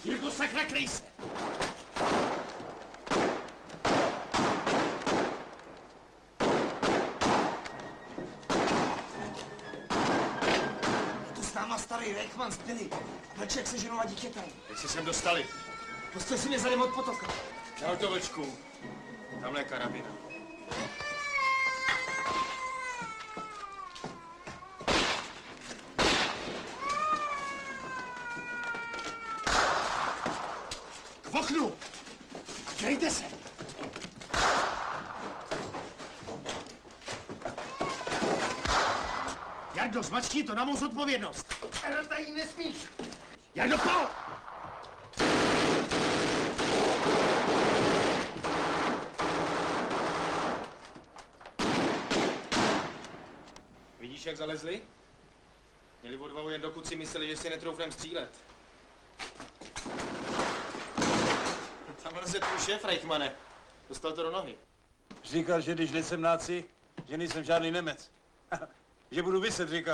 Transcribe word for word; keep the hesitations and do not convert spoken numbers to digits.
Jirko, sakra, kryj se! Je tu s náma starý Reichman z Pily. Mlčí, jak se ženou a dítětem. Jak se sem dostali? Postoj si mě zadem od potoka. Čau to, vlčku. Tamhle je karabina. K oknu! Kryjte se! Jardo, zmačkni to na mou zodpovědnost. Ale tady nesmíš. Jardo, pal! Vidíš, jak zalezli? Měli odvahu jen dokud si mysleli, že si netroufnem střílet. Tam mrze tvůj šéf, Reichmane. Dostal to do nohy. Říkal, že když nejsem náci, že nejsem žádný Němec. Že budu vyset, říkal.